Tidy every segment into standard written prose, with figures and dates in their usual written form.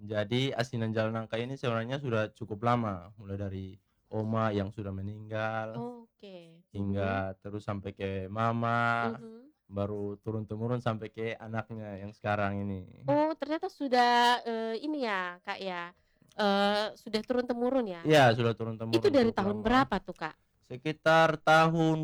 Jadi asinan jalan nangka ini sebenarnya sudah cukup lama, mulai dari oma yang sudah meninggal, Oke. hingga terus sampai ke mama, Mhm. baru turun-temurun sampai ke anaknya yang sekarang ini. Oh, ternyata sudah, ini ya, Kak, ya, sudah turun-temurun ya? Iya, sudah Itu turun-temurun dari cukup tahun lama. berapa tuh, Kak? Sekitar tahun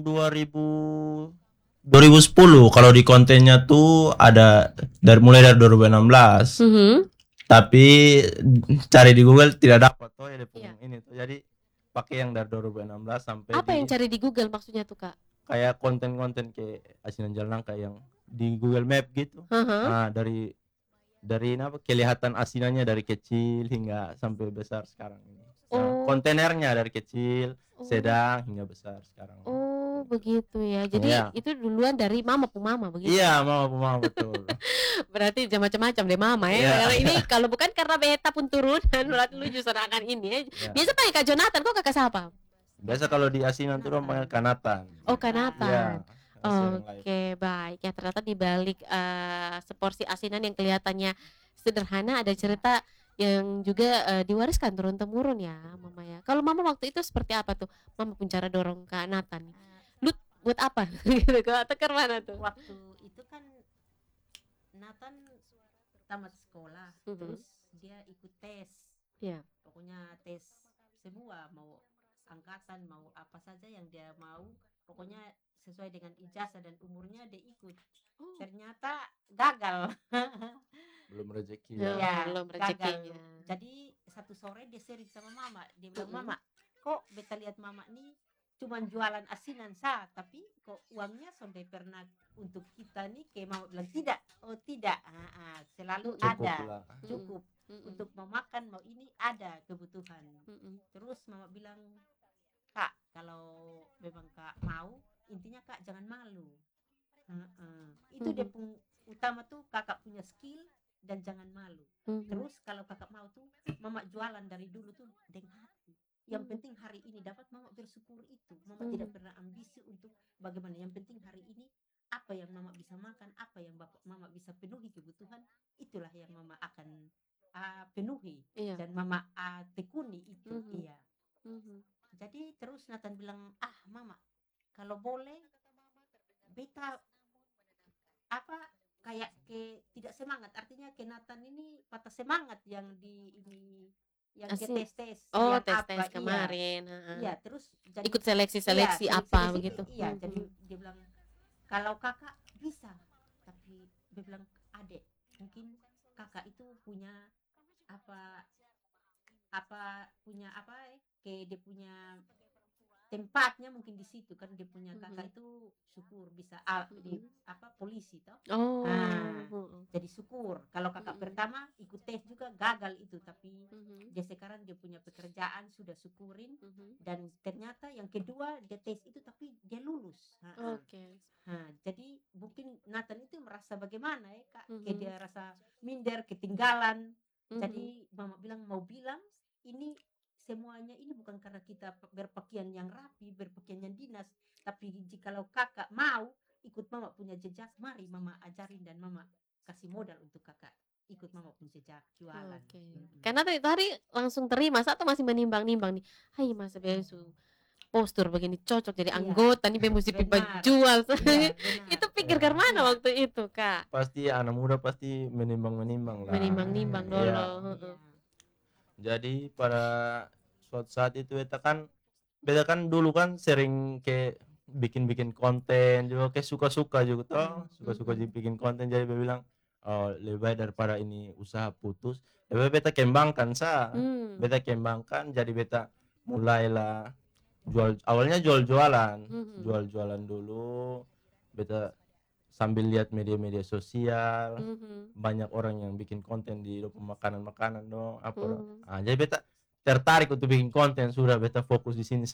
2010 kalau di kontennya tuh ada mulai dari 2016. Mhm. Tapi cari di Google tidak dapat tuh ya Iya. ini tuh. Jadi pakai yang dari 2016 sampai Apa di yang cari di Google maksudnya tuh, Kak? kayak konten-konten kayak asinan jalan nangka yang di Google Map gitu. Heeh. Nah, dari apa kelihatan asinannya dari kecil hingga sampai besar sekarang ini. Nah, Oh kontenernya dari kecil, oh sedang hingga besar sekarang. oh, begitu ya. Jadi Iya. itu duluan dari mama pu mama begitu? Iya, mama betul. Berarti macam-macam deh mama ya. Iya. Kalau ini kalau bukan karena beta pun turunan, berarti lu justru akan ini ya. Iya. Biasa panggil Kak Jonathan, kok Kakak siapa? Biasa kalau di asinan tuh orang panggil kanatan. Oh, Kak Nathan. Iya, asinan lain. Oke, baik. Ya ternyata di balik seporsi asinan yang kelihatannya sederhana ada cerita yang juga diwariskan turun-temurun ya, Mama ya. Kalau Mama waktu itu seperti apa tuh? Mama pun cara dorong Kak Nathan nih. Lu buat apa? Gitu kok atau ke mana tuh? Waktu itu kan Nathan tamat sekolah, Mhm. terus dia ikut tes. Iya. Pokoknya tes semua, mau angkatan, mau apa saja yang dia mau. Pokoknya sesuai dengan ijazah dan umurnya dia ikut. Oh, Ternyata gagal. Belum rezeki ya, ya. Ya, belum gagal. rezekinya. Jadi satu sore dia sharing sama mama. Dia bilang, Mhm. "Mama, kok beta lihat mama nih cuman jualan asinan sah, tapi kok uangnya sampai pernah untuk kita nih?" Kayak mama bilang, "Tidak, oh tidak, selalu Mhm. Cukup ada, lah. Mhm. cukup Mhm. untuk mau makan, mau ini ada kebutuhan." Mhm. Terus mama bilang, "Kak, kalau memang kak mau, intinya kak jangan malu." Itu dia Mhm. pun utama tuh, kakak punya skill dan jangan malu. Mhm. Terus kalau kakak mau tuh, mama jualan dari dulu tuh dengan hati. Yang Mhm. penting hari ini dapat, mama bersyukur itu. Mama Mhm. tidak pernah ambisi untuk bagaimana. Yang penting hari ini apa yang mama bisa makan, apa yang mama bisa penuhi kebutuhan, itulah yang mama akan penuhi Iya. dan mama tekuni itu. Mhm. Iya. Mhm. Jadi terus Nathan bilang, mama, kalau boleh beta apa kayak ke tidak semangat, artinya ke Nathan ini patah semangat yang di ini, yang ke Asik. tes-tes Oh, yang tes-tes apa, iya. kemarin, heeh. Iya, terus jadi Ikut iya, seleksi-seleksi apa seleksi-seleksi begitu? iya, jadi Mhm. dia bilang, "Kalau kakak bisa." Tapi dia bilang, "Adek, mungkin kakak itu punya apa punya apa kayak dia punya tempatnya mungkin di situ kan, dia punya Mhm. kakak itu syukur bisa di Mhm. apa polisi toh." Oh, heeh. Jadi syukur kalau kakak Mhm. pertama ikut tes juga gagal itu, tapi Mhm. dia sekarang dia punya pekerjaan sudah syukurin. Mhm. Dan ternyata yang kedua dia tes itu tapi dia lulus. Oke. Jadi mungkin Nathan itu merasa bagaimana ya kak, kayak Mhm. dia rasa minder, ketinggalan. Mhm. Jadi mama bilang, mau bilang ini semuanya ini bukan karena kita berpakaian yang rapi, berpakaian yang dinas, tapi jikalau kakak mau ikut mama punya jejak, mari mama ajarin dan mama kasih modal untuk kakak ikut mama punya jejak jualan. Oke. Karena tadi hari langsung terima atau masih menimbang-nimbang nih. Hai masa besu postur begini cocok jadi Iya, anggota nih mesti benar. jual. Iya, benar. Itu pikir ke Ya, mana Iya, waktu itu, Kak? pasti anak muda pasti menimbang-menimbang lah. Menimbang-nimbang Iya. dulu, heeh. iya. Jadi pada suatu saat itu beta kan dulu kan sering ke bikin-bikin konten juga, kayak suka-suka juga toh, suka-suka Mhm. bikin konten. Jadi beta bilang, oh, lebih baik daripada ini usaha putus, lebih baik beta kembangkan Mmm. beta kembangkan. Jadi beta mulailah awalnya jual-jualan, Mhm. jual-jualan dulu. Beta sambil lihat media-media sosial, Mhm. banyak orang yang bikin konten di makanan-makanan dong apa dong. Mhm. Jadi beta tertarik untuk bikin konten, sudah beta fokus di sini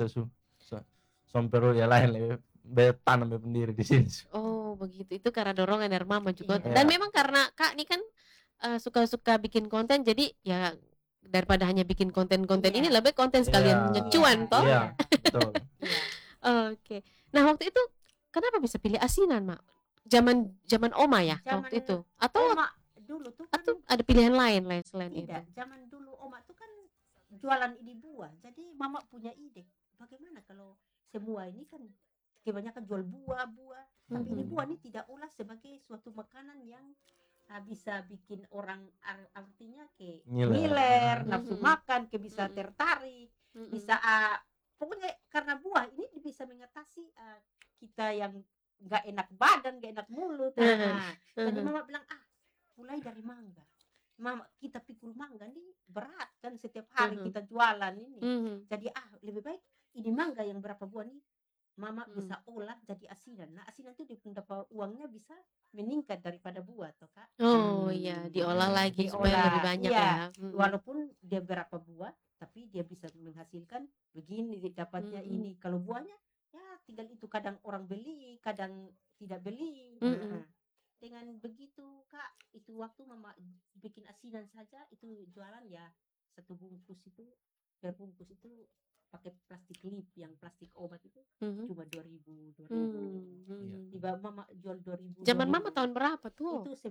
sampai ya lain lebih beta tanam beta sendiri di sini. Oh, begitu. Itu karena dorongan dari mama juga Iya. dan Ya, memang karena Kak ini kan, suka-suka bikin konten jadi ya daripada hanya bikin konten-konten ini Iya. lebih konten iya, sekalian Iya, ngecuan toh? iya, iya. betul. Iya. Oke. Nah, waktu itu kenapa bisa pilih asinan, Mak? Zaman zaman Oma ya Zaman waktu itu? Atau oma dulu tuh kan Atau ada pilihan lain selain itu? tidak. Zaman dulu Oma tuh kan jualan ini buah. Jadi mama punya ide. Bagaimana kalau semua ini kan kebanyakan jual buah-buah. Tapi ini Mhm. buah ini tidak olah sebagai suatu makanan yang bisa bikin orang artinya ke ngiler, nafsu Mhm. makan, ke bisa Mhm. tertarik, Mm-mm. bisa pokoknya karena buah ini bisa mengatasi kita yang nggak enak badan, nggak enak mulut. Jadi mama bilang mulai dari mangga. Mama kita pikul mangga nih berat kan setiap hari Mhm. kita jualan ini. Mhm. Jadi lebih baik ini mangga yang berapa buah nih mama Hmm. bisa olah jadi asinan. Nah asinan itu dapat uangnya bisa meningkat daripada buah toh Kak. Oh iya, diolah lagi supaya lebih banyak iya. ya. Mm-mm. Walaupun dia berapa buah tapi dia bisa menghasilkan begini dapatnya Mm-mm. ini. Kalau buahnya ya tinggal itu kadang orang beli, kadang tidak beli. Mm-mm. Dengan begitu Kak, itu waktu mama bikin asinan saja itu jualan ya satu bungkus itu per bungkus itu pakai plastik lip yang plastik obat itu Mhm. cuma 2000. Mhm. Tiba mama jual 2000. Zaman mama tahun berapa tuh? Itu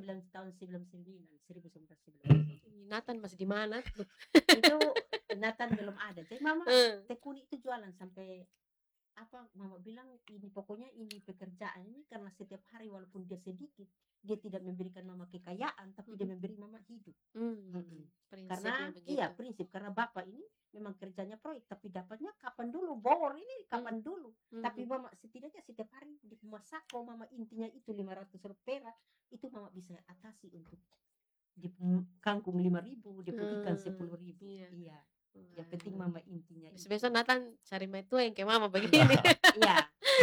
1999. Nathan masih di mana tuh? Itu Nathan belum ada. Jadi mama tekuni itu jualan sampai mama bilang ini pokoknya ini pekerjaan ini karena setiap hari walaupun dia sedikit dia tidak memberikan mama kekayaan tapi dia memberi mama hidup. Karena prinsip karena bapak ini memang kerjanya proyek tapi dapatnya kapan dulu bor ini kapan dulu. Tapi mama setidaknya setiap hari di masako mama intinya itu 500 rupiah itu mama bisa atasi untuk di kangkung 5.000 di ikan 10.000. Iya. Yang penting mama intinya besok Nathan cari metu yang kayak mama begini. Iya.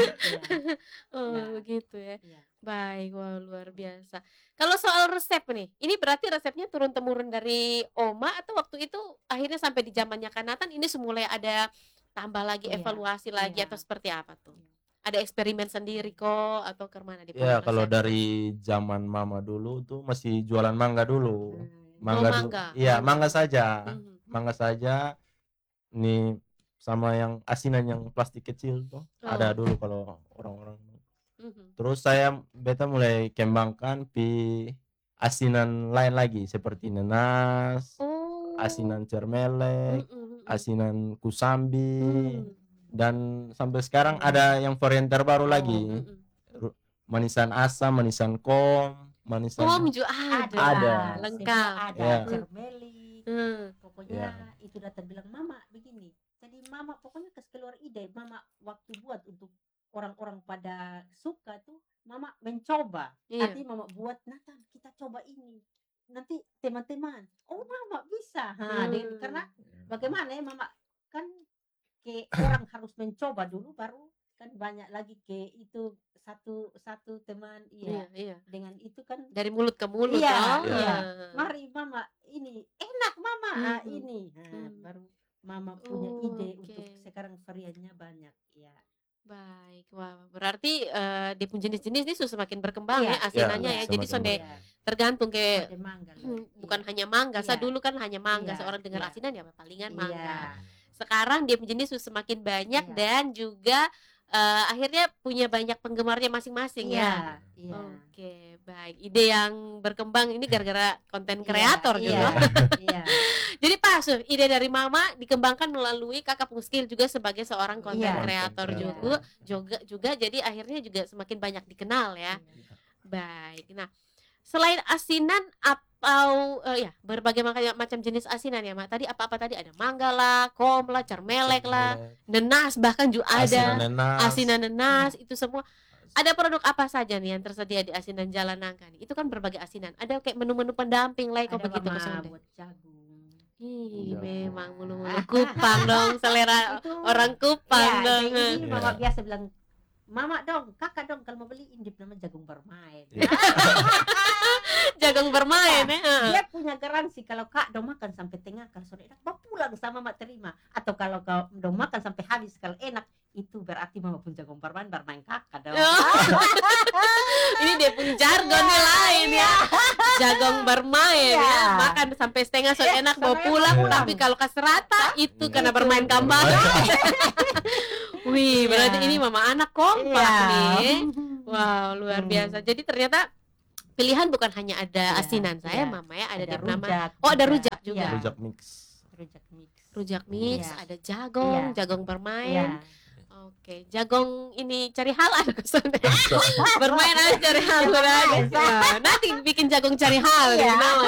Begitu ya. Iya. Baik, wah luar biasa. Kalau soal resep nih, ini berarti resepnya turun temurun dari Oma atau waktu itu akhirnya sampai di zamannya Kak Nathan ini semulai ada tambah lagi evaluasi lagi atau seperti apa tuh? Ada eksperimen sendiri kok atau kemana di Ya kalau dari zaman mama dulu tuh masih jualan mangga dulu. Mangga. Iya, mangga saja. Mangga saja. Ini sama yang asinan yang plastik kecil tuh ada dulu kalau orang-orang. Terus beta mulai kembangkan asinan lain lagi seperti nanas, asinan cermelek, asinan kusambi, dan sampai sekarang ada yang varian terbaru lagi. Manisan asam, manisan manisan juga ada. Lengkap. Ada cermelik. Pokoknya itu datang bilang mama begini. Jadi mama pokoknya kasih keluar ide. Mama waktu buat untuk orang-orang pada suka tuh mama mencoba. Nanti mama buat Nathan kita coba ini. Nanti teman-teman, mama bisa. Karena bagaimana ya mama kan orang harus mencoba dulu baru kan banyak lagi itu satu teman dengan itu kan dari mulut ke mulut mari mama ini enak mama ini baru mama punya ide untuk sekarang variannya banyak ya. Baik, wah berarti di jenis-jenis ini sudah semakin berkembang ya asinannya ya. Jadi sonde tergantung kayak bukan hanya mangga. Saya dulu kan hanya mangga, seorang dengar asinan ya palingan mangga. Sekarang dia jenis sudah semakin banyak dan juga akhirnya punya banyak penggemarnya masing-masing ya. Oke, baik. Ide yang berkembang ini gara-gara konten kreator juga. Jadi pas ide dari mama dikembangkan melalui kakak Puskil juga sebagai seorang konten kreator juga jadi akhirnya juga semakin banyak dikenal ya. Baik. Nah, selain asinan atau berbagai macam jenis asinan ya, Mak. Tadi apa-apa tadi ada mangga lah, kom lah, cermelek lah, nenas bahkan juga ada. Asinan nenas itu semua. Ada produk apa saja nih yang tersedia di asinan Jalan Nangka nih? Itu kan berbagai asinan. Ada kayak menu-menu pendamping lah kok begitu Sonde. Buat jagung. Memang mulu-mulu Kupang dong, selera orang Kupang dong. Jadi mama biasa bilang, mama dong, kakak dong kalau mau beli indip nama jagung bermain. Jagung bermain Dia punya garansi kalau kak dong makan sampai tengah kalau sore enak, mau pulang sama mak terima. Atau kalau kau dong makan sampai habis kalau enak, itu berarti mama pun jagung bermain kakak dong. Ini dia punya jargonnya lain ya. Jagung bermain ya. Makan sampai setengah sore enak mau pulang. Tapi kalau kaserata itu karena bermain kambang. Wih, berarti ini mama anak kompak nih. Wow, luar biasa. Jadi ternyata pilihan bukan hanya ada Iya, asinan saya, iya. mama ya, ada Ada di nama. rujak Oh, ada juga. rujak juga. Iya, Rujak mix. rujak mix. Rujak mix, Iya. ada jagong, Iya. jagong bermain. Iya. Oke, jagong ini cari hal ada kesana. Bisa. Bermain aja cari hal Bermain. aja. Nah, nanti bikin jagong cari hal Iya. dengan nama.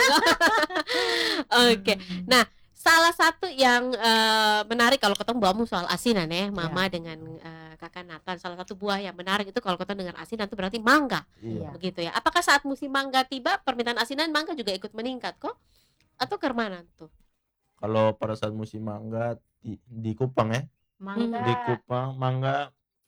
Oke. Nah, salah satu yang menarik kalau ketemu bawamu soal asinan ya, mama dengan kakak Nathan, salah satu buah yang menarik itu kalau ketemu dengan asinan itu berarti mangga, Iya. begitu ya. Apakah saat musim mangga tiba permintaan asinan mangga juga ikut meningkat kok? Atau ke mana tuh? Kalau pada saat musim mangga di Kupang ya, Mangga di Kupang mangga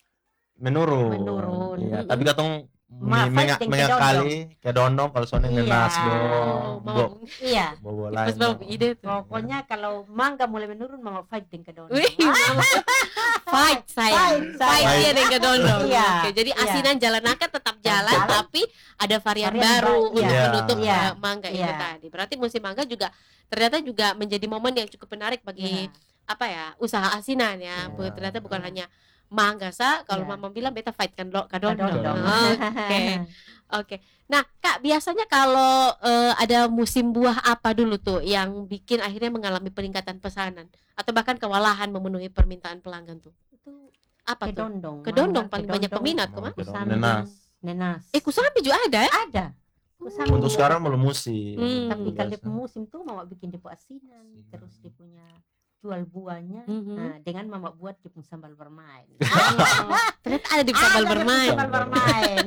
menurun. Menurun. Iya, Mm-mm. tapi katong Fight dengan mengakali ke dondong kalau soalnya Iya. ngenas Oh, dong. mau iya. Bobo pas lain. bawa dong. ide tuh. Pokoknya kalau mangga mulai menurun mama fight dengan kedondong. Wih, mama. Fight saya. Fight, Fight saya. dia dengan kedondong. Iya. Oke, jadi Iya. asinan jalan akan tetap jalan, Jalan. tapi ada varian Varian baru baru, untuk iya. menutup Iya. mangga itu Iya. tadi. Berarti musim mangga juga ternyata juga menjadi momen yang cukup menarik bagi apa ya, usaha asinan ya. Iya. Ternyata bukan hanya mangga sa, kalau Iya. mama bilang beta fight kan kadondong. Kedondong. Oke. Oke. Nah, Kak, biasanya kalau ada musim buah apa dulu tuh yang bikin akhirnya mengalami peningkatan pesanan atau bahkan kewalahan memenuhi permintaan pelanggan tuh? Itu Apa tuh? kedondong. Kedondong Mangga paling banyak kedondong. peminat Mau kok, Mak? kedondong. Kusambi. Nenas. Nenas. Kusambi juga ada ya? Ada. Kusambi. Untuk sekarang belum musim. Tapi Biasa. kalau dia musim tuh mama bikin dia asinan, terus dia punya jual buahnya. Mhm. Nah, dengan mama buat dia punya sambal bermain. Oh, ternyata ada di sambal Ada bermain. Sambal bermain.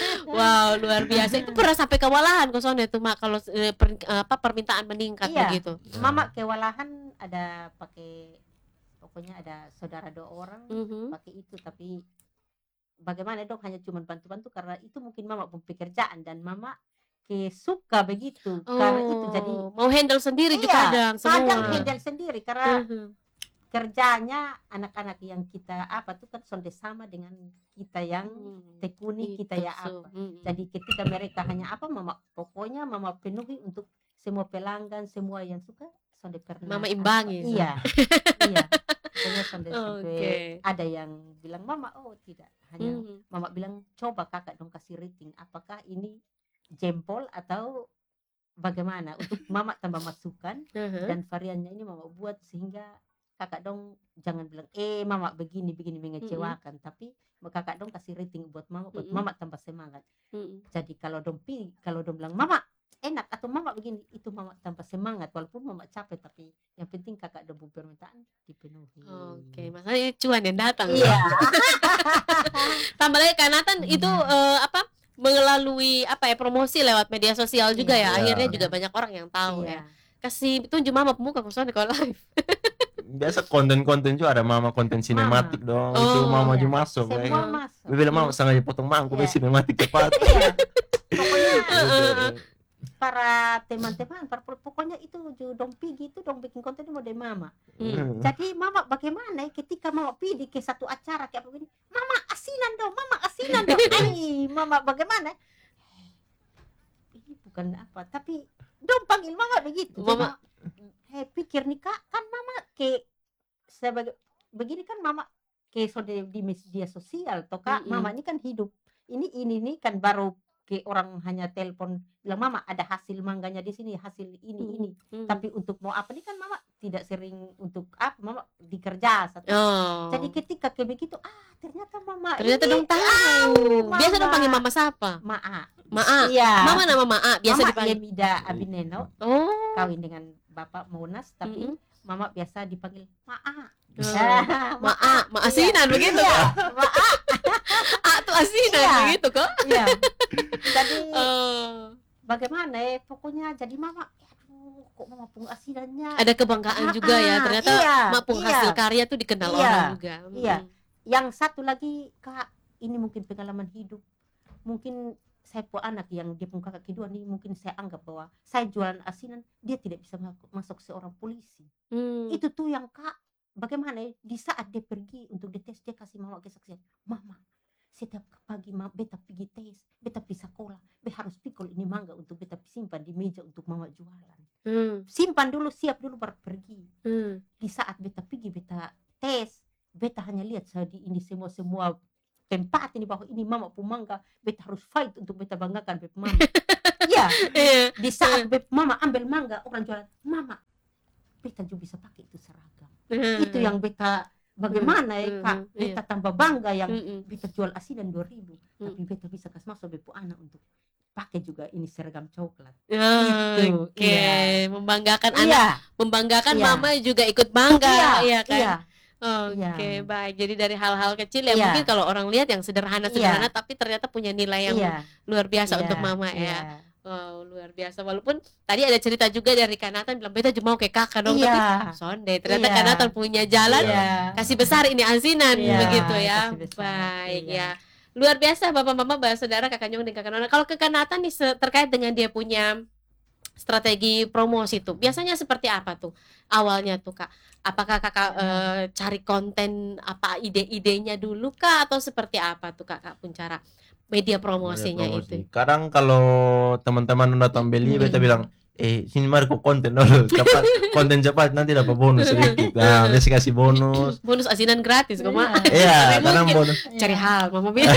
Wow, luar biasa. Itu pernah sampai kewalahan kok soalnya tuh, Mak, kalau permintaan meningkat Iya. begitu. Mama kewalahan ada pakai, pokoknya ada saudara 2 orang Mhm. pakai itu, tapi bagaimana dong, hanya cuma bantu-bantu karena itu mungkin mama pun pekerjaan dan mama suka begitu karena itu jadi mau handle sendiri Iya, kadang semua. kadang handle sendiri karena Mhm. kerjanya anak-anak yang kita apa tuh kan sonde sama dengan kita yang tekuni, kita ya Itu, apa. mhm. Jadi ketika mereka hanya apa, mama pokoknya mama penuhi untuk semua pelanggan, semua yang suka sonde pernah. Mama imbangi. Iya. Iya. Pokoknya sonde sampai Oke. ada yang bilang mama, oh tidak, hanya Mhm. mama bilang coba kakak dong kasih rating apakah ini jempol atau bagaimana untuk mama tambah masukan Mhm. dan variannya ini mama buat sehingga kakak dong jangan bilang mama begini mengecewakan, tapi kakak dong kasih rating buat mama mama tambah semangat. Mhm. Jadi kalau dong bilang mama enak atau mama begini, itu mama tambah semangat walaupun mama capek, tapi yang penting kakak dong permintaan dipenuhi. Oke, makanya cuan yang datang. Iya. Tambah lagi Kak Nathan itu apa melalui apa ya, promosi lewat media sosial juga ya. Iya. Akhirnya Iya. juga banyak orang yang tahu Iya. ya. Kasih tunjuk mama pemuka khususnya kalau live. Biasa konten-konten juga ada mama konten sinematik dong. Itu Oh, mama iya. juga masuk ya. Semua kan. masuk. Gue bilang mama sengaja potong mangkuk Iya. sinematik cepat. Iya. Pokoknya Gitu. para teman-teman, pokoknya itu dong pergi itu dong bikin konten mau dari mama. Hmm. Jadi mama bagaimana ketika mama pergi ke satu acara kayak begini, mama asinan dong. Ay, mama bagaimana? Ini bukan apa, tapi dong panggil mama begitu. Mama. Pikir nih kak, kan mama ke sebagai begini kan mama ke di media sosial toh kak, mama ini kan hidup. Ini kan baru ke orang hanya telepon bilang mama ada hasil mangganya di sini, hasil ini. Tapi untuk mau apa nih kan mama tidak sering untuk apa, mama dikerja satu. Oh. Jadi ketika kayak begitu, ternyata mama Ternyata ini, dong tahu. Mama. Biasa dong panggil mama siapa? Maa. Maa. Iya. Mama nama Maa biasa Mama dipanggil. Yemida Abineno Oh. kawin dengan Bapak Monas, tapi Mm-mm. mama biasa dipanggil Maa. Maa asinan begitu Iya, kok. Maa. Tuh asinan Iya. begitu kok. Iya. Jadi Oh. bagaimana ya? Pokoknya jadi mama, aduh, kok mama pun asinannya. Ada kebanggaan juga ya. Ternyata Iya, Mak Pung iya. hasil karya tuh dikenal Iya, orang juga. iya. Yang satu lagi kak, ini mungkin pengalaman hidup. Mungkin saya punya anak yang dia pun kakak kedua nih, mungkin saya anggap bahwa saya jualan asinan, dia tidak bisa masuk seorang polisi. Itu tuh yang kak, bagaimana ya? Di saat dia pergi untuk dites, dia kasih mama kesaksian, mama setiap pagi beta pergi tes, beta pergi sekolah, beta harus pikul ini mangga untuk beta simpan di meja untuk mama jualan. Simpan dulu, siap dulu baru pergi. Di saat beta pergi, beta tes, beta hanya lihat saya di ini semua tempat ini bahwa ini mama pun mangga, beta harus fight untuk beta banggakan beta mama. Iya, Iya. di saat mama ambil mangga, orang jualan, mama, beta juga bisa pakai itu seragam. Itu yang beta bagaimana ya Kak, beta tambah bangga yang beta jual asinan 2.000, tapi beta bisa kasih masuk bepu anak untuk pakai juga ini seragam coklat. Itu, Oke, iya. membanggakan Iya, anak, membanggakan Iya. mama juga ikut bangga, iya, ya kan? iya, Oke, iya. baik. Jadi dari hal-hal kecil ya Iya. mungkin kalau orang lihat yang sederhana-sederhana tapi ternyata punya nilai yang Iya, luar biasa iya, untuk mama ya. iya. Wow, luar biasa. Walaupun tadi ada cerita juga dari Kanatan bilang beta cuma mau kayak kakak dong, Iya. tapi sonde ternyata Iya. Kanatan punya jalan Iya. kasih besar ini asinan Iya, begitu ya. kasih besar, Baik iya. ya. Luar biasa Bapak Mama, Mbak Saudara, Kakak Nyong dan Kakak Nona. Kalau ke Kanatan nih terkait dengan dia punya strategi promosi tuh. Biasanya seperti apa tuh awalnya tuh Kak? Apakah Kakak cari konten apa ide-idenya dulu Kak atau seperti apa tuh Kakak pun cara media promosinya itu? Kadang kalau teman-teman datang beli, beta bilang, sini mari kok konten dulu, cepat, konten cepat nanti dapat bonus sedikit. Nah, biasa kasih bonus. Bonus asinan gratis kok Mak. Iya, kadang Mungkin bonus, cari hal Mama bilang.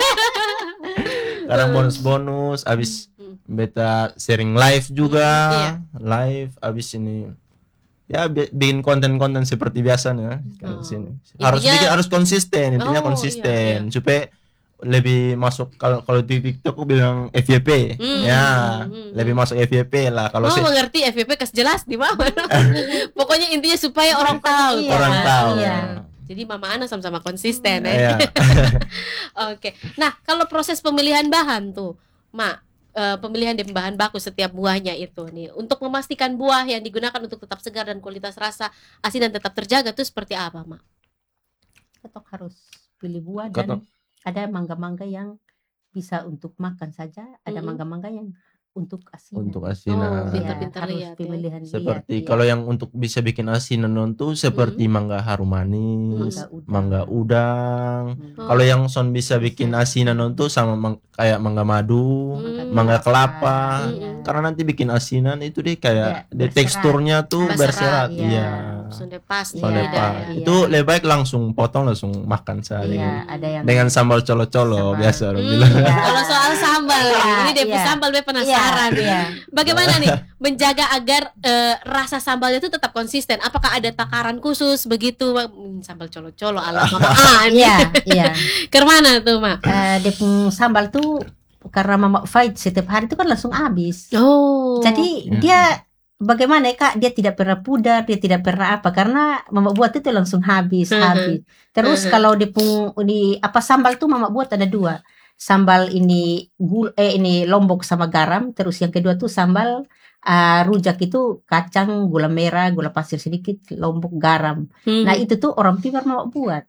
kadang bonus, abis beta sharing live juga, Iya. live, abis ini ya bikin konten-konten seperti biasanya kan sini. Harus Intinya- harus konsisten, intinya Oh, konsisten iya. supaya lebih masuk. Kalau di TikTok aku bilang FYP, ya lebih masuk FYP lah. Kalau mengerti FYP kas jelas di mana. Pokoknya intinya supaya orang tahu. Iya. orang tahu. Iya. Jadi Mama Ana sama-sama konsisten ya. Iya. Oke. Nah, kalau proses pemilihan bahan tuh, Mak, pemilihan dari bahan baku setiap buahnya itu nih, untuk memastikan buah yang digunakan untuk tetap segar dan kualitas rasa asinan tetap terjaga tuh seperti apa, Mak? Ketok harus pilih buah dan Ketok. ada mangga-mangga yang bisa untuk makan saja, ada mangga-mangga yang untuk asinan. Untuk asinan. Pintar-pintar harus lihat ya. pemilihan Seperti lihat, kalau yang untuk bisa bikin asinan tuh seperti mangga harum manis, mangga udang. Kalau yang son bisa bikin asinan tuh sama kayak mangga madu, mangga kelapa. Karena nanti bikin asinan itu deh kayak berserat. teksturnya tuh berserat. Iya. Iya. Sudah pas Soalnya beda pas. ya. Itu lebih baik langsung potong langsung makan saja. Iya, ada yang Dengan sambal colo-colo Sambal. biasa orang bilang. Iya. Kalau soal sambal, Iya, ini dia iya. sambal dia penasaran. Iya. Bagaimana nih menjaga agar rasa sambalnya itu tetap konsisten? Apakah ada takaran khusus begitu? Sambal colo-colo ala Mama Ani. Iya, iya. Kemana tuh, Mak? Dia pun sambal tuh karena mama fight setiap hari itu kan langsung habis. Oh. Jadi dia bagaimana ya Kak? Dia tidak pernah pudar, dia tidak pernah apa karena mama buat itu langsung habis. Terus kalau di sambal tuh mama buat ada 2. Sambal ini ini lombok sama garam, terus yang kedua tuh sambal rujak itu kacang, gula merah, gula pasir sedikit, lombok, garam. Nah, itu tuh orang Timur mama buat.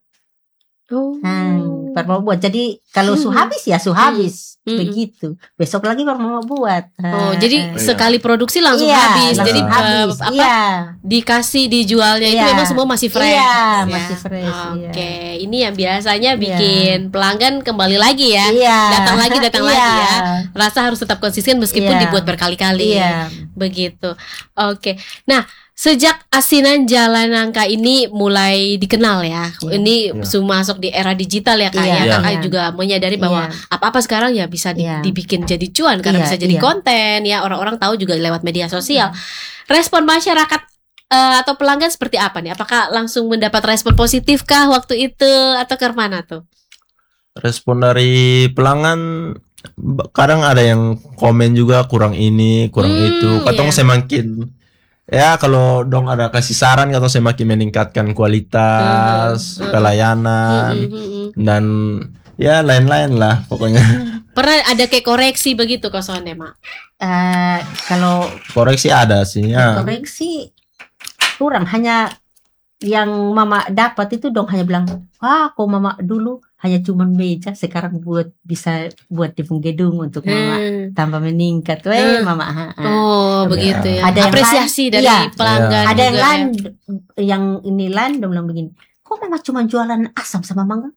Baru mau buat. Jadi kalau habis ya habis begitu. Besok lagi baru mau buat. Jadi sekali produksi langsung iya, habis. langsung Jadi habis. Iya. dikasih dijualnya itu Iya. memang semua masih fresh. Iya, ya. masih fresh. Oke, ini yang biasanya bikin pelanggan kembali lagi ya. Iya. Datang lagi ya. Rasa harus tetap konsisten meskipun Iya. dibuat berkali-kali. Iya. Begitu. Oke. Nah, sejak asinan Jalan Nangka ini mulai dikenal ya. Ini sudah masuk di era digital ya Kak ya. Kakak juga menyadari bahwa apa-apa sekarang ya bisa dibikin jadi cuan karena bisa jadi konten ya. Orang-orang tahu juga lewat media sosial. Respon masyarakat atau pelanggan seperti apa nih? Apakah langsung mendapat respon positif kah waktu itu atau ke mana tuh? Respon dari pelanggan kadang ada yang komen juga kurang ini, kurang itu. Katong semakin ya kalau dong ada kasih saran atau semakin meningkatkan kualitas pelayanan dan ya lain-lain lah pokoknya. Pernah ada kayak koreksi begitu kosonnya Mak? Kalau Koreksi ada sih ya. koreksi kurang, hanya yang mama dapat itu dong hanya bilang, wah kok mama dulu hanya cuman meja, sekarang bisa buat di gedung untuk mama tambah meningkat. Mama. Oh begitu ya. Ada yang apresiasi lain, dari pelanggan. Ada yang juga lain yang ini lain dong bilang begini, kok mama cuma jualan asam sama mangga kok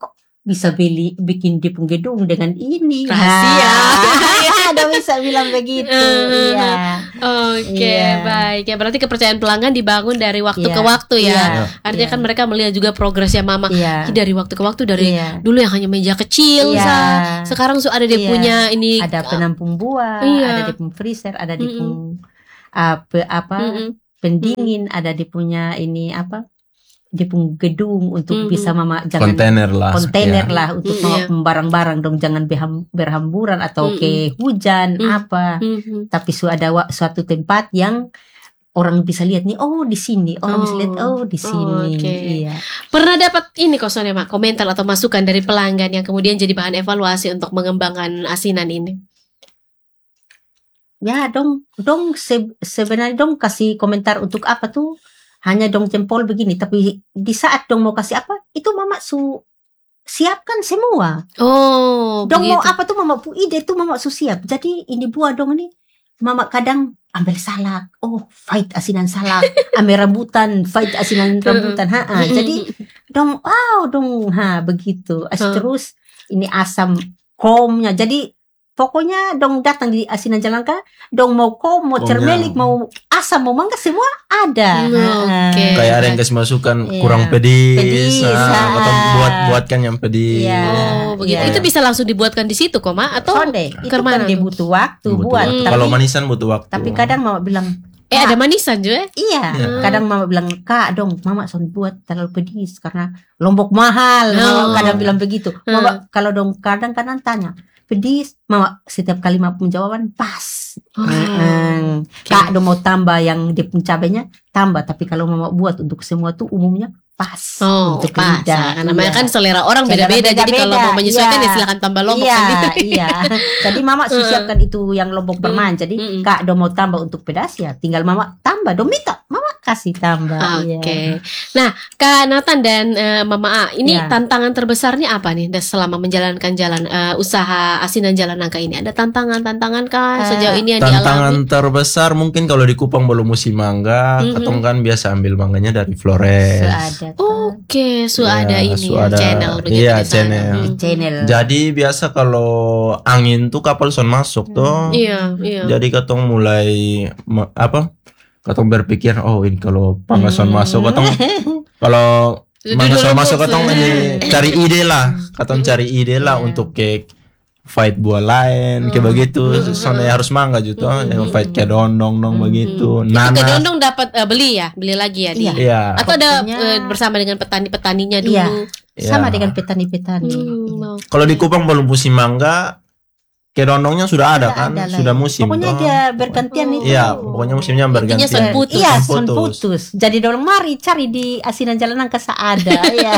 bisa bikin di gedung dengan ini. Rahasia. Udah bisa bilang begitu. Iya. Oke, baik. Ya berarti kepercayaan pelanggan dibangun dari waktu ke Iya. waktu ya. Iya. Artinya kan mereka melihat juga progresnya Mama. Iya. Dari waktu ke waktu, dari Iya. dulu yang hanya meja kecil, Iya. sekarang ada dia Iya. punya ini. Ada penampung buah, Iya. ada di freezer, ada di Mm-mm. pendingin, ada di punya ini di gedung untuk bisa Mama jangan kontainer lah lah untuk Iya. barang-barang dong, jangan berhamburan atau ke hujan apa. Mhm. Tapi ada suatu tempat yang orang bisa lihat nih, oh di sini, orang bisa lihat, oh di sini. Oke. Iya. Pernah dapat ini kosongnya Mak, komentar atau masukan dari pelanggan yang kemudian jadi bahan evaluasi untuk mengembangkan asinan ini? Ya dong sebenarnya dong kasih komentar untuk apa tuh, hanya dong jempol begini, tapi di saat dong mau kasih apa itu Mama siapkan semua. Oh, Dong begitu. mau apa tuh Mama ide tuh Mama siap. Jadi ini buah dong nih, Mama kadang ambil salak, fight asinan salak, ambil rambutan, fight asinan rambutan. Jadi dong begitu. Terus ini asam komnya. Jadi pokoknya dong datang di asinan Jalangka, dong mau mau cermelik, mau asam, mau mangga, semua ada. Oke. Kayak ada yang kasih masukan Iya. kurang pedis, atau Ah. buatkan yang pedis. Iya. Oh, begitu. Iya. Itu bisa langsung dibuatkan di situ kok, Mak? Atau Sonde, itu kemana kan dia tuh? butuh waktu Butuh buat. waktu. Tapi, Kalau manisan butuh waktu. tapi kadang Mama bilang, ada manisan juga? iya. Iya. Kadang Mama bilang, Kak dong, Mama son buat terlalu pedis karena Lombok mahal. Mama kadang bilang begitu. Mama kalau dong kadang tanya, pedis, Mama setiap kali Mama jawaban pas. Kak dong mau tambah yang dia cabenya, tambah. Tapi kalau Mama buat untuk semua tuh umumnya pas. untuk pas. lidah. Karena namanya kan selera orang Selera beda-beda. Jadi kalau mau menyesuaikan iya. ya silakan tambah lombok Iya, sendiri. iya. Jadi Mama siapkan itu yang Lombok berman. Jadi Kak dong mau tambah untuk pedas ya, tinggal Mama tambah. Dong minta, Mama kasih tambah. Oke. Nah, Kak Nathan dan Mama A, ini Iya. tantangan terbesarnya apa nih selama menjalankan usaha asinan Jalan Nangka ini? Ada tantangan kah sejauh ini yang Tantangan dialami? terbesar mungkin kalau di Kupang belum musim mangga, katong kan biasa ambil mangganya dari Flores. Ada Oke, ada Iya, ini ada channel begitu iya, di sana. channel. channel. Jadi biasa kalau angin tuh kapal son masuk tuh. Iya. Jadi katong mulai katong berpikir ini kalau pangason masuk katong kalau pangason masuk katong cari ide lah. Katong cari ide lah untuk ke fight buah lain kayak begitu. Soalnya harus mangga gitu. Yang fight kayak dondong begitu. Itu ke Nanas. Dondong dapat beli lagi ya dia. Iya. Atau ada Pokoknya- bersama dengan petani-petaninya dulu. Iya. Sama Iya. dengan petani-petani. Kalau di Kupang belum musim mangga, kedondongnya sudah ada kan, lah. sudah musim. Pokoknya toh. dia bergantian itu. Iya, pokoknya musimnya bergantian. son putus. Iya, son putus. Jadi dorong mari cari di asinan Jalan Nangka ada ya.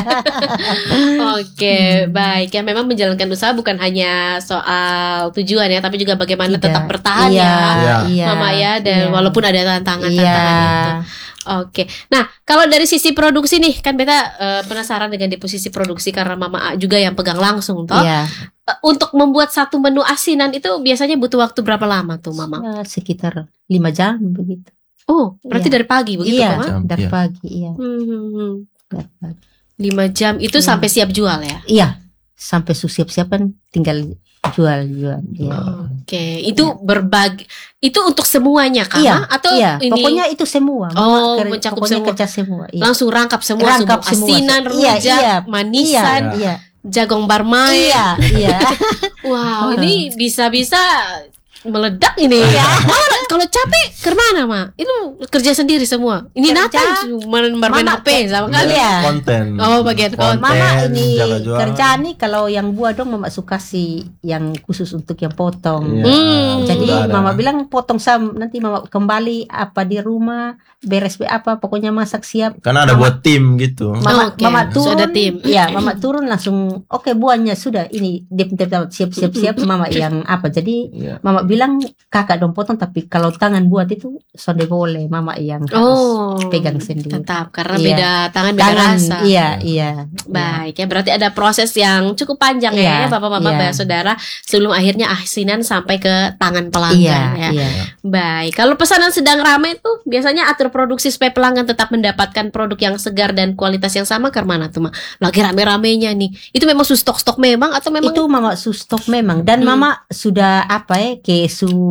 Oke, baik ya. Memang menjalankan usaha bukan hanya soal tujuan ya, tapi juga bagaimana Tidak. tetap bertahan Iya, ya, iya. Mama ya. Dan Iya. walaupun ada tantangan-tantangan Iya. itu. Oke, nah kalau dari sisi produksi nih, kan beta penasaran dengan di posisi produksi karena Mama A juga yang pegang langsung toh. Iya. Untuk membuat satu menu asinan itu biasanya butuh waktu berapa lama tuh Mama? Ya, sekitar 5 jam begitu. Oh, berarti Iya. dari pagi begitu Iya, Mama? dari Iya. pagi, iya. Dari pagi. 5 jam itu Iya. sampai siap jual ya? Iya, sampai siap-siapan tinggal jual. Iya. Oke, itu berbagi, itu untuk semuanya kah? Iya, Ma? Atau iya, ini pokoknya itu semua. Oh, Mama mencakup pokoknya semua. kerja semua. Iya. langsung rangkap semua, Rangkap semua semua. asinan, Iya, rujak, iya. manisan, Iya. jagong barmai. Iya, iya. Wow, ini bisa-bisa meledak ini. Kalau capek kemana Ma? Itu kerja sendiri semua. Ini Kerja. Nathan bermain Mama, HP sama kali. Iya. Konten. Oh, bagian konten. Mama ini jaga jual. kerja nih kalau yang buah dong Mama suka kasih yang khusus untuk yang potong. Iya, Jadi sudah ada. Mama bilang potong nanti Mama kembali apa di rumah beres apa pokoknya masak siap. Karena ada Mama- buat tim gitu. Mama, Oke, Mama turun. sudah tim. Iya, Mama turun langsung oke buahnya sudah ini siap Mama yang apa. Jadi Iya. Mama bilang bilang kakak dong potong, tapi kalau tangan buat itu sudah boleh mama yang harus pegang sendiri. Tetap karena Iya. beda tangan beda rasa. Iya. Baik ya, berarti ada proses yang cukup panjang ya Iya, Bapak Mama iya. saudara sebelum akhirnya asinan sampai ke tangan pelanggan ya. Iya. Baik, kalau pesanan sedang ramai tuh biasanya atur produksi supaya pelanggan tetap mendapatkan produk yang segar dan kualitas yang sama ke mana tuh, Ma? Lagi rame-ramenya nih. Itu memang stok memang atau memang Itu mama stok memang, dan mama sudah kayak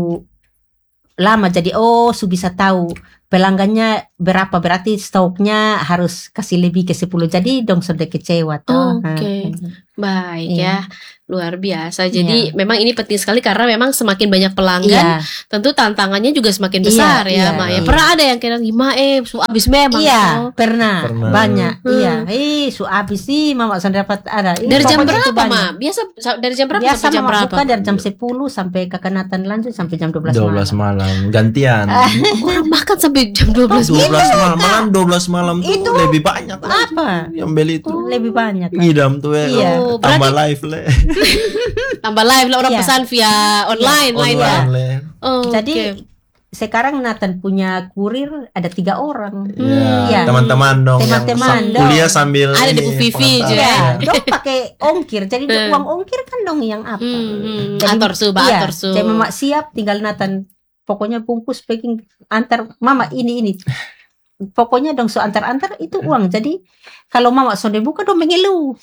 lama jadi su bisa tahu pelanggannya berapa, berarti stoknya harus kasih lebih ke 10, jadi dong sudah kecewa tuh. Oke. Baik Iya. ya, luar biasa. Jadi memang ini penting sekali karena memang semakin banyak pelanggan, tentu tantangannya juga semakin besar ya, Iya, Ma. Ya, iya. pernah ada yang kira gimana habis memang. Iya, pernah banyak. Hmm. Iya, habis sih mama sudah dapat ada. Dari jam Pokoknya itu berapa, Ma? banyak. Biasa dari jam berapa Biasa sampai jam mama berapa? buka dari jam 10 sampai kakak Nathan lanjut sampai jam 12 12 malam. malam gantian. Orang makan sampai jam 12 12 malam. malam, malam 12 malam tuh Itu lebih banyak apa? yang beli itu. Lebih banyak. Ngidam tuh ya. Iya. Oh, Tambah live le. Tambah live lah orang Iya. pesan via online lain ya. Online le. Oh, Jadi oke. sekarang Nathan punya kurir ada 3 orang. Iya. Iya. Teman-teman dong yang Teman-teman dong. kuliah sambil Ada di ini, UPV pengantar. juga. Iya, dong pakai ongkir. Jadi uang ongkir kan dong yang apa? Jadi, Atur su, iya, atur su. jadi mama siap, tinggal Nathan pokoknya bungkus packing antar mama ini. Pokoknya dong antar itu uang. Jadi kalau mama sudah buka dong mengeluh.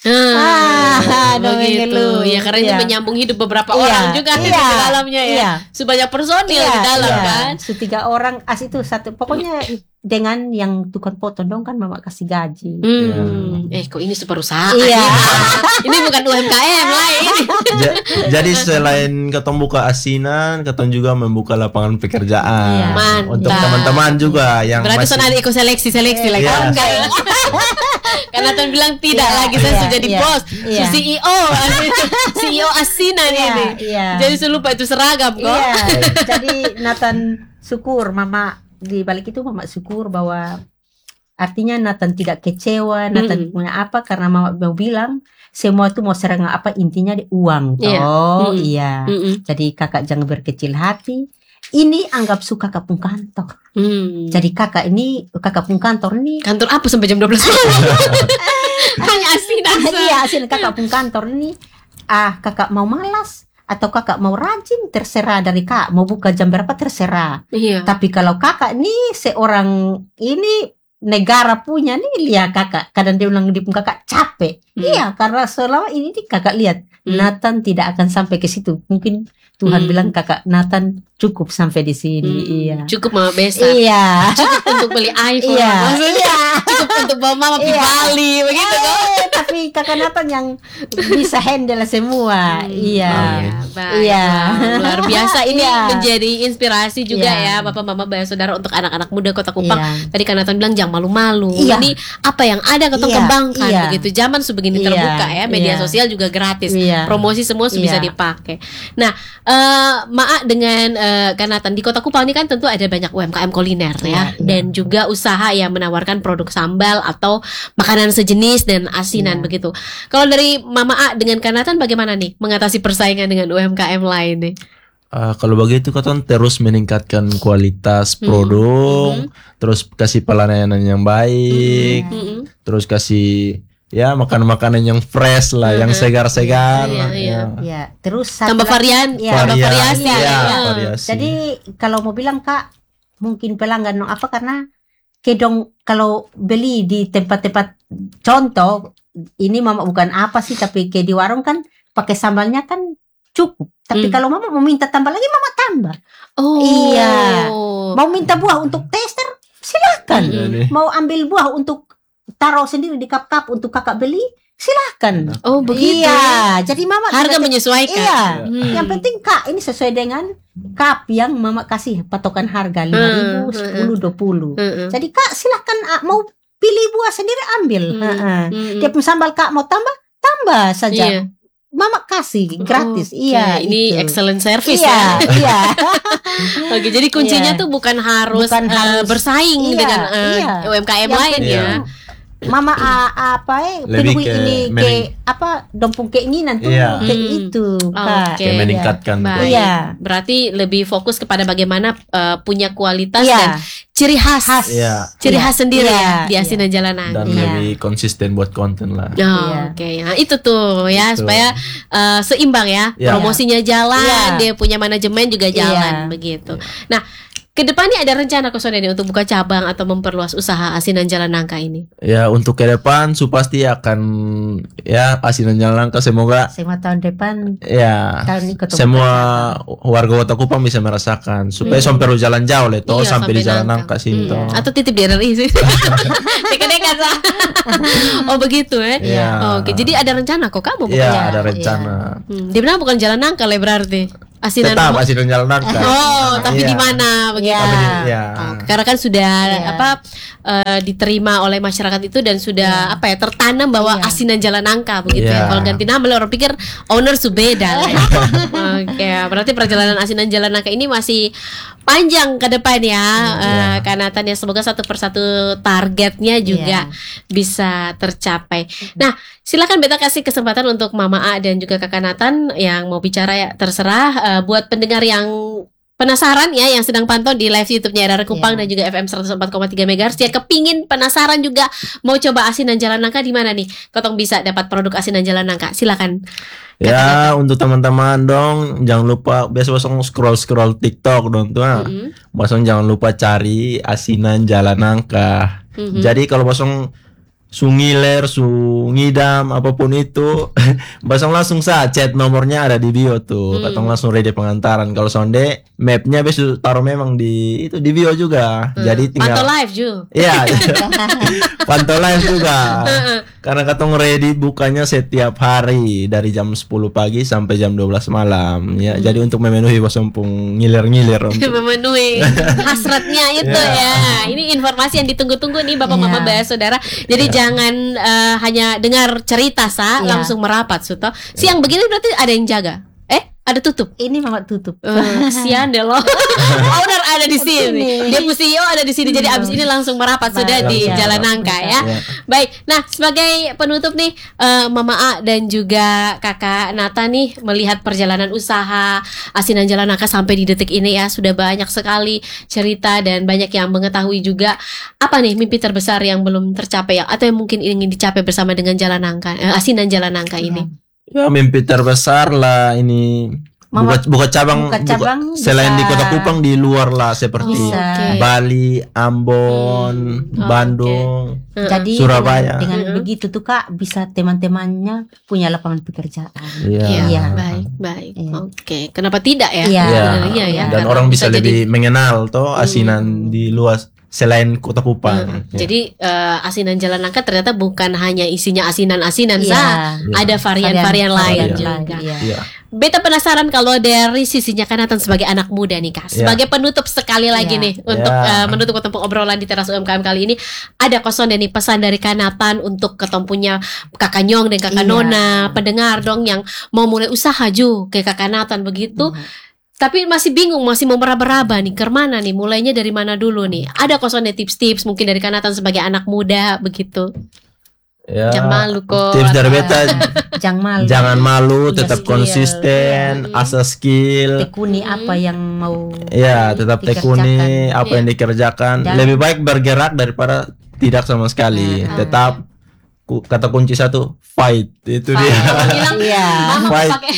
dong begitu. mengeluh. Ya karena ini Iya. menyambung hidup beberapa Iya, orang juga di iya, dalamnya ya. Iya. Sebanyak personil di dalam kan. Tiga orang itu satu. Pokoknya dengan yang tukang potong dong kan mama kasih gaji. Kok ini perusahaan? Iya. Ini bukan UMKM lain. Jadi selain ketemu buka asinan, ketemu juga membuka lapangan pekerjaan Iya. untuk Mantap. teman-teman juga yang Berarti masih sana ada ikut seleksi lagi. Iya. Oh, enggak ya? Karena Tuan bilang tidak Iya, lagi saya iya, sudah jadi iya. bos, Iya. CEO, CEO asinan ini. Iya. Jadi saya lupa itu seragam kok. Iya. Jadi Nathan syukur mama di balik itu mama syukur bahwa artinya Nathan tidak kecewa, Nathan punya apa karena mama mau bilang semua itu mau serang apa intinya di uang. Iya. Iya. Jadi kakak jangan berkecil hati. Ini anggap suka kakak pun kantor. Jadi kakak pun kantor nih. Kantor apa sampai jam 12 malam? Hanya asinan. Iya, asin kakak pun kantor nih. Kakak mau malas atau kakak mau rajin terserah dari kak. Mau buka jam berapa terserah. Iya. Tapi kalau kakak nih seorang ini negara punya nih lihat kakak. Kadang dia bilang di pun kakak capek. Iya, karena selama ini nih kakak lihat Nathan tidak akan sampai ke situ. Mungkin Tuhan bilang kakak Nathan cukup sampai di sini. Iya. Cukup Mama Besa. Iya. Cukup untuk beli iPhone. Iya. Maksudnya cukup untuk bawa Mama pergi Iya. Bali begitu kok. Tapi kakak Nathan yang bisa handle semua. Iya. Baik. Iya. Wah, luar biasa ini Iya. menjadi inspirasi juga Iya. ya Bapak Mama Saudara untuk anak-anak muda Kota Kupang. Iya. Tadi kan Nathan bilang jangan malu-malu. Iya. Ini apa yang ada kita Iya. kembangkan Iya. begitu. Zaman sebegini Iya. terbuka ya, media Iya. sosial juga gratis. Iya. Promosi semua bisa Iya. dipakai. Nah, Maa dengan kan Nathan di Kota Kupang ini kan tentu ada banyak UMKM kuliner ya, Iya. dan juga usaha yang menawarkan produk sambal atau makanan sejenis dan asinan Iya. begitu. Kalau dari Mama A dengan Kanatan bagaimana nih mengatasi persaingan dengan UMKM lain nih? Kalau begitu kan terus meningkatkan kualitas produk, terus kasih pelayanan yang baik, terus kasih ya makanan-makanan yang fresh lah, yang segar-segar. Iya. Ya, terus Tambah varian, Iya. tambah variasi. Iya. ya. Variasi. Jadi kalau mau bilang kak, mungkin pelanggan no apa karena kedong kalau beli di tempat-tempat contoh ini mama bukan apa sih tapi kayak di warung kan pakai sambalnya kan cukup. Tapi kalau mama mau minta tambah lagi mama tambah. Oh. Iya. Mau minta buah untuk tester silakan. Mau ambil buah untuk taruh sendiri di cup-cup untuk kakak beli silakan. Oh begitu. Iya. Jadi mama Harga tidak- menyesuaikan. Iya. Hmm. Yang penting kak ini sesuai dengan cup yang mama kasih patokan harga 5.000, 10, 20. Jadi kak silakan mau pilih buah sendiri ambil. Dia pun sambal kak mau tambah saja. Iya. Mama kasih gratis. Oke, Iya. ini itu. excellent service Iya. ya. Iya. Oke, jadi kuncinya Iya. tuh bukan harus, Bukan harus. bersaing Iya, dengan iya. UMKM Yang lain penting ya. Mama Lebih penuhi ke ini mening- apa dompung keinginan tuh Iya. kayak itu Kak. Oke. Kayak meningkatkan tuh. Baik. Iya. Berarti lebih fokus kepada bagaimana punya kualitas Iya. dan ciri khas. Iya. Ciri Iya. khas sendiri Iya. ya di Asinan Jalan Dan Nangka. Iya. lebih konsisten buat konten lah. Oh, Iya. Oke, nah itu tuh ya Itu. supaya seimbang ya, Iya. promosinya jalan, Iya. dia punya manajemen juga jalan Iya. begitu. Nah, kedepannya ada rencana Kosone nih untuk buka cabang atau memperluas usaha Asinan Jalan Nangka ini? Ya untuk ke depan Su pasti akan ya Asinan Jalan Nangka semoga Semua tahun depan ya tahun ini ketemu semua warga Kota Kupang bisa merasakan supaya sampai perlu jalan jauh Iya, toh sampai di Jalan Nangka. Nangka sini toh. Atau titip di RRI sih. Dekat-dekat lah. Oh begitu ya. Iya. Oke, jadi ada rencana kok kamu buka Iya cabang? ada rencana. Di mana bukan Jalan Nangka lah berarti. Asinan Tetap Asinan Jalan Nangka. Oh, tapi Iya. di mana begitu? Iya. Tapi iya. Oh, karena kan sudah Iya. diterima oleh masyarakat itu dan sudah tertanam bahwa Iya. Asinan Jalan Nangka begitu ya. Iya. Kalau ganti nama orang pikir owner subeda lah. Oke, berarti perjalanan Asinan Jalan Nangka ini masih panjang ke depan ya. Karena tanya semoga satu persatu targetnya juga bisa tercapai. Nah, silakan Beta kasih kesempatan untuk Mama A dan juga Kakak Nathan yang mau bicara ya, terserah. Buat pendengar yang penasaran ya, yang sedang pantau di live YouTube-nya RRI Kupang dan juga FM 104,3 MHz, ya kepingin penasaran juga mau coba Asinan Jalan Nangka di mana nih? Kotong bisa dapat produk Asinan Jalan Nangka. Silakan. Ya untuk teman-teman dong jangan lupa biasa scroll TikTok dong tuh. Basong jangan lupa cari Asinan Jalan Nangka. Jadi kalau basong sungiler, ngidam apapun itu, basong langsung chat nomornya ada di bio tuh. Katong langsung ready pengantaran. Kalau sonde mapnya besok taruh memang di bio juga. Jadi Pantau tinggal live Ju. Iya. Pantau live juga. Karena katong ready bukanya setiap hari dari jam 10 pagi sampai jam 12 malam. Ya, jadi untuk memenuhi basong pung ngiler-ngiler untuk Memenuhi hasratnya itu ya. Ini informasi yang ditunggu-tunggu nih Bapak Mama Bahas Saudara. Jadi jangan hanya dengar cerita langsung merapat Suto. Siang begini berarti ada yang jaga. Ada tutup. ini Mama tutup. Kasihan deh lo. Owner ada di sini. Dia CEO ada di sini. Jadi abis ini langsung merapat sudah di Langsung Jalan merapat. Nangka ya. Baik. Nah, sebagai penutup nih Mama A dan juga Kakak Nata nih melihat perjalanan usaha Asinan Jalan Nangka sampai di detik ini ya, sudah banyak sekali cerita dan banyak yang mengetahui juga apa nih mimpi terbesar yang belum tercapai atau yang mungkin ingin dicapai bersama dengan Jalan Nangka, Asinan Jalan Nangka ini. Ya mimpi terbesar lah ini Mama, buka cabang, buka cabang selain di bisa- Kota Kupang di luar lah seperti Bisa. Bali, Ambon, Bandung, Jadi Surabaya. dengan begitu tuh Kak bisa teman-temannya punya lapangan pekerjaan. Iya. Iya. Baik. Iya. Oke, kenapa tidak ya? Iya. Iya ya. Dan Karena orang bisa jadi- lebih mengenal toh asinan di luas selain Kota Kupang. Ya. Jadi Asinan Jalan Nangka ternyata bukan hanya isinya asinan-asinan Iya. ada varian-varian lain Varian juga. Iya. Iya. Beta penasaran kalau dari sisinya Kanatan sebagai anak muda nih Kak. Sebagai penutup sekali lagi Iya. nih untuk menutup ketemu obrolan di teras UMKM kali ini, ada kosong nih pesan dari Kanatan untuk ketompunya Kakak Nyong dan Kakak Iya. Nona, pendengar dong yang mau mulai usaha Ju kayak Kakak Nathan begitu. Tapi masih bingung, masih mau meraba-raba nih kemana nih, mulainya dari mana dulu nih. Ada kosong tips-tips mungkin dari Kanatan sebagai anak muda begitu. Ya. Jangan malu kok. Tips dari beta Jangan malu. jangan malu, Iya, tetap skill. konsisten, asah skill. Tekuni apa yang mau Ya, tetap tekuni dikerjakan. apa yang dikerjakan. Dan- Lebih baik bergerak daripada tidak sama sekali. Tetap kata kunci satu, fight. Itu dia. Bilang, Iya. Mama Fight. pakai.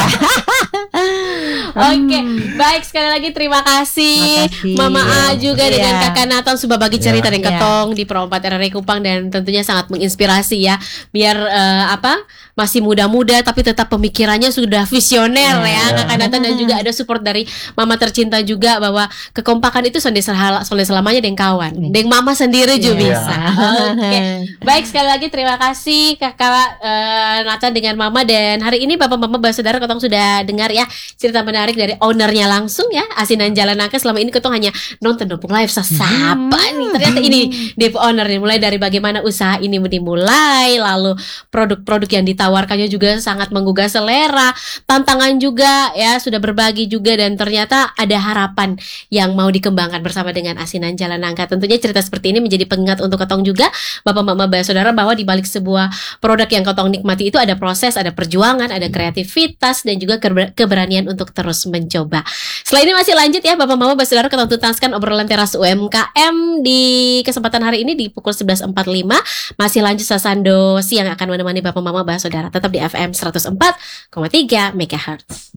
Oke, baik sekali lagi terima kasih Makasih. Mama A juga Iya. dengan Kakak Nathan sudah bagi cerita dan Iya. ketong di Pro 4 RRI Kupang dan tentunya sangat menginspirasi ya. Biar masih muda-muda tapi tetap pemikirannya sudah visioner ya Kakak Nathan, dan juga ada support dari Mama tercinta juga bahwa kekompakan itu sonde selamanya deng kawan. Deng Mama sendiri juga Iya. bisa. Oke. Baik sekali lagi terima kasih Kakak Nathan dengan Mama, dan hari ini Bapak Mama Bahas Saudara ketong sudah dengar ya cerita menarik menarik dari ownernya langsung ya, Asinan Jalan Nangka. Selama ini ketong hanya nonton Dopung Live sapa nih. Ternyata ini Dev owner nih, mulai dari bagaimana usaha ini dimulai, lalu produk-produk yang ditawarkannya juga sangat menggugah selera, tantangan juga ya, sudah berbagi juga, dan ternyata ada harapan yang mau dikembangkan bersama dengan Asinan Jalan Nangka. Tentunya cerita seperti ini menjadi pengingat untuk ketong juga, Bapak Mama Saudara, bahwa di balik sebuah produk yang ketong nikmati itu ada proses, ada perjuangan, ada kreativitas, dan juga keberanian untuk terus mencoba. Setelah ini masih lanjut ya Bapak Mama Saudara, ketong tuntaskan obrolan teras UMKM di kesempatan hari ini di pukul 11.45. Masih lanjut Sasando Siang akan menemani Bapak Mama Saudara, tetap di FM 104,3 MHz.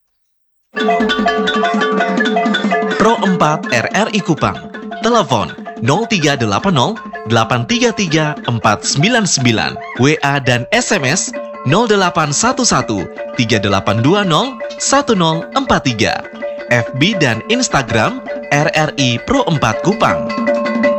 Pro 4 RRI Kupang. Telepon 0380 833 499. WA dan SMS 0811 3820 1043. FB dan Instagram RRI Pro 4 Kupang.